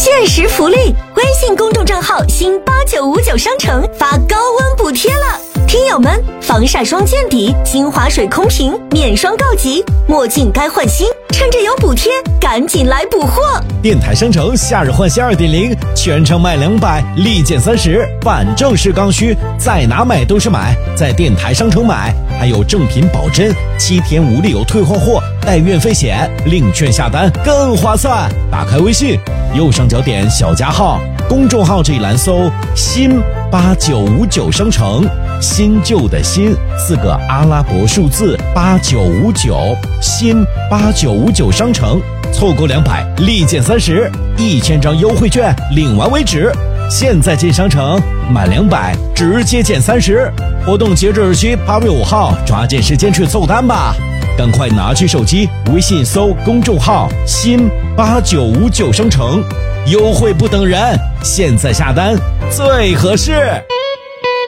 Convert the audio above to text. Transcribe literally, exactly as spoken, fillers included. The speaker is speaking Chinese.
限时福利，微信公众账号新八九五九商城发高温补贴了。听友们，防晒霜见底，精华水空瓶免霜告急，墨镜该换新，趁着有补贴，赶紧来补货！ 电台商城夏日换新 二点零， 全场买两百，立减三十，反正是刚需，在哪买都是买，在电台商城买，还有正品保真，七天无理由退换货，带运费险，领券下单更划算。打开微信，右上角点小加号，公众号这一栏搜新八九五九商城，新旧的新四个阿拉伯数字八九五九，新八九五九商城，错过两百立减三十，一千张优惠券领完为止。现在进商城满两百直接减三十，活动截止日期八月五号，抓紧时间去凑单吧！赶快拿起手机，微信搜公众号新八九五九商城，优惠不等人，现在下单最合适。